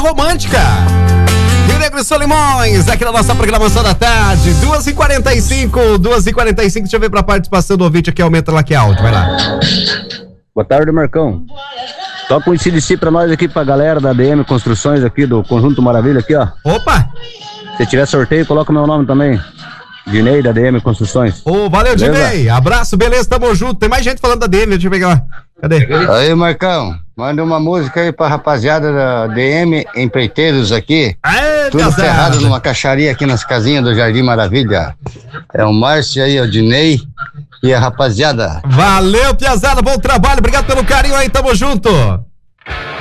romântica. Rio Negro e Solimões, aqui na nossa programação da tarde, 2h45, deixa eu ver pra participação do ouvinte aqui, aumenta lá que é alto, vai lá. Boa tarde, Marcão. Toca um ICDC pra nós aqui, pra galera da DM Construções aqui, do Conjunto Maravilha aqui, ó. Opa! Se tiver sorteio, coloca o meu nome também. Dinei, da DM Construções. Valeu, Dinei. Abraço, beleza, tamo junto. Tem mais gente falando da DM, deixa eu pegar lá. Cadê? Aí, Marcão, manda uma música aí pra rapaziada da DM Empreiteiros aqui. Tudo ferrado numa caixaria aqui nas casinhas do Jardim Maravilha. É o Márcio aí, o Dinei e a rapaziada. Valeu, piazada, bom trabalho, obrigado pelo carinho aí, tamo junto.